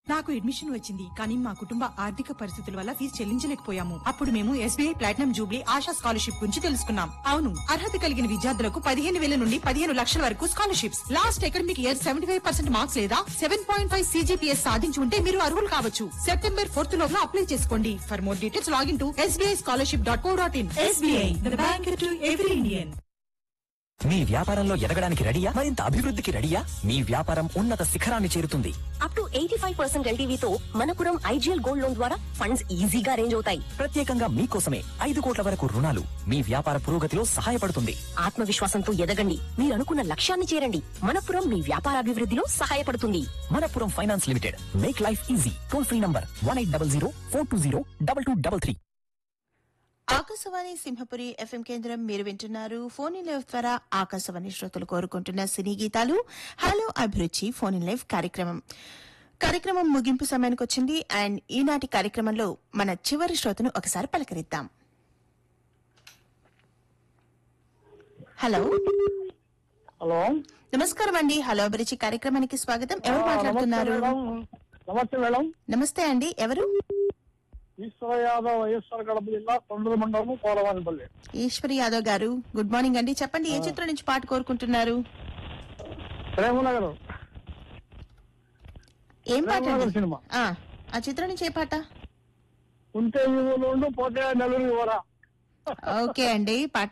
నాకు అడ్మిషన్ వచ్చింది కానీ మా కుటుంబ ఆర్థిక పరిస్థితుల వల్ల ఫీజు చెల్లించలేకపోయాము. అప్పుడు మేము SBI platinum Jubilee ASHA scholarship గురించి తెలుసుకున్నాం. అవును, అర్హత కలిగిన విద్యార్థులకు 15,000 నుండి 15 లక్షల వరకు scholarships. Last academic year 75% marks లేదా 7.5 CGPS సాధించి ఉంటే మీరు అర్హులు కావచ్చు. September 4th లోగా అప్లై చేసుకోండి. For more details login to sbischolarship.co.in. SBI, the bank to every Indian. మీ వ్యాపారంలో ఎదగడానికి రెడీయా? మరింత అభివృద్ధికి రెడీయా? మీ వ్యాపారం ఉన్నత శిఖరాన్ని చేరుతుంది. Up to 85% LTVతో Manappuram IGL gold loan ద్వారా ఫండ్స్ ఈజీగా అరేంజ్ అవుతాయి. ప్రత్యేకంగా మీకోసమే 5 కోట్ల వరకు రుణాలు. మీ వ్యాపార పురోగతిలో సహాయపడుతుంది. ఆత్మవిశ్వాసంతో ఎదగండి, మీరు అనుకున్న లక్ష్యాన్ని చేరండి. మనపురం మీ వ్యాపారాభివృద్ధిలో సహాయపడుతుంది. Manappuram finance limited, make life easy. Toll free number 1800-420-2233. Akashvani Simhapuri FM కేంద్రం మీరు వింటున్నారు. ఫోన్ ఇన్ లైవ్ ద్వారా ఆకాశవాణి శ్రోతలు కోరుకుంటున్న సినీ గీతాలు. హలో అభిరుచి ఫోన్ ఇన్ లైవ్ కార్యక్రమం ముగింపు సమయానికి వచ్చింది. అండ్ ఈనాటి కార్యక్రమంలో మన చివరి శ్రోతను ఒకసారి పలకరిద్దాం. హలో హలో, నమస్కారం అండి. హలో అభిరుచి కార్యక్రమానికి స్వాగతం. ఎవరు మాట్లాడుతున్నారు? నమస్తే మేడం. నమస్తే అండి. ఎవరు? ఈశ్వర యాదవ్, వైఎస్ఆర్ కడప జిల్లా తొండూరు మండలం కోలవానిపల్లి. ఈశ్వరి యాదవ్ గారు, గుడ్ మార్నింగ్ అండి. చెప్పండి, ఏ చిత్రం నుంచి పాట కోరుకుంటున్నారు? ప్రేమనగర్. ఏం పాట అండి? సినిమా. ఆ చిత్రం నుంచి ఏ పాట? ఉంటే పోతే నెల్లూరు. ఓకే అండి, పాట